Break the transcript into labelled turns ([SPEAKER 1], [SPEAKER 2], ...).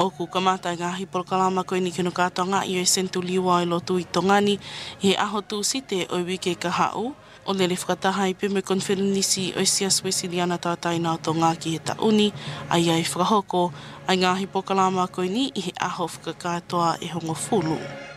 [SPEAKER 1] O ku kamata ngahi polkalama koe ni kino kātonga i o sentu liwa i lo tui tongani i he aho tū site o wike ka hau. O lele whakataha i pime konferenisi o sias wesiliana tātai nā to ngāki he tauni, ai ai whakahoko, ai ngahi polkalama koe ni i he aho whakakātoa e hongo fulu.